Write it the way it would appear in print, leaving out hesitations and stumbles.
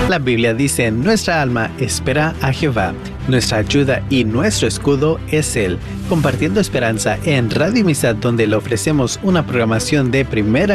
La Biblia dice, nuestra alma espera a Jehová, nuestra ayuda y nuestro escudo es Él. Compartiendo esperanza en Radio Amistad, donde le ofrecemos una programación de primera